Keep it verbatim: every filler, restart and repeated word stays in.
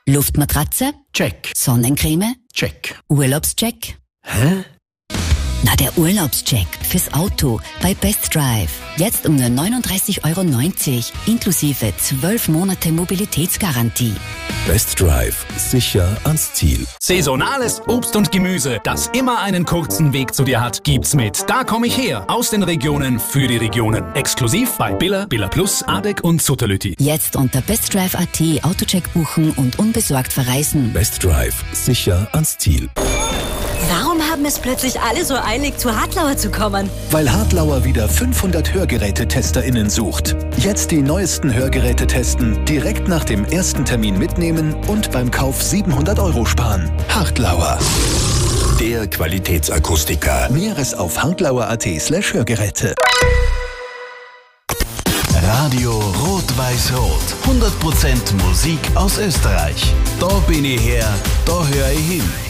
Luftmatratze? Check. Sonnencreme? Check. Urlaubscheck? Hä? Na, der Urlaubscheck fürs Auto bei Best Drive. Jetzt um nur neununddreißig Euro neunzig inklusive zwölf Monate Mobilitätsgarantie. Best Drive. Sicher ans Ziel. Saisonales Obst und Gemüse, das immer einen kurzen Weg zu dir hat, gibt's mit Da komm ich her. Aus den Regionen für die Regionen. Exklusiv bei Billa, Billa Plus, Adek und Sutterlüti. Jetzt unter bestdrive punkt at Autocheck buchen und unbesorgt verreisen. Best Drive. Sicher ans Ziel. Warum haben es plötzlich alle so eilig, zu Hartlauer zu kommen? Weil Hartlauer wieder fünfhundert HörgerätetesterInnen sucht. Jetzt die neuesten Hörgeräte testen, direkt nach dem ersten Termin mitnehmen und beim Kauf siebenhundert Euro sparen. Hartlauer. Der Qualitätsakustiker. Näheres auf hartlauer.at slash Hörgeräte. Radio Rot-Weiß-Rot. hundert Prozent Musik aus Österreich. Da bin ich her, da höre ich hin.